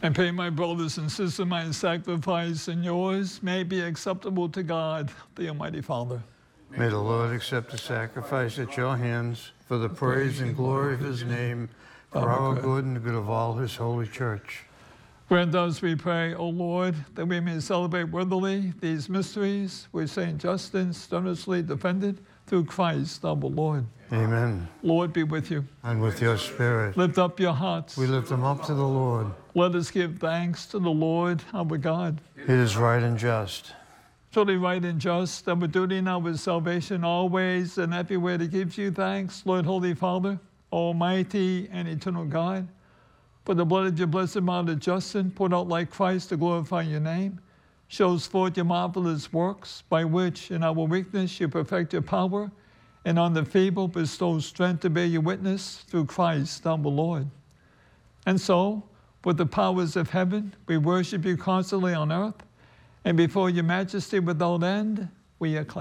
I pray, my brothers and sisters, my sacrifice and yours may be acceptable to God, the Almighty Father. May the Lord accept the sacrifice at your hands for the praise and glory of his name, for our good and the good of all his holy church. Grant us, we pray, O Lord, that we may celebrate worthily these mysteries which St. Justin strenuously defended through Christ our Lord. Amen. Lord be with you. And with your spirit. Lift up your hearts. We lift them up to the Lord. Let us give thanks to the Lord our God. It is right and just. Truly right and just, and we're duty now with salvation always and everywhere to give you thanks, Lord, Holy Father, Almighty and eternal God. For the blood of your blessed Mother Justin, poured out like Christ to glorify your name, shows forth your marvelous works, by which in our weakness you perfect your power, and on the feeble bestow strength to bear your witness through Christ our Lord. And so, with the powers of heaven, we worship you constantly on earth, and before your majesty without end, we acclaim.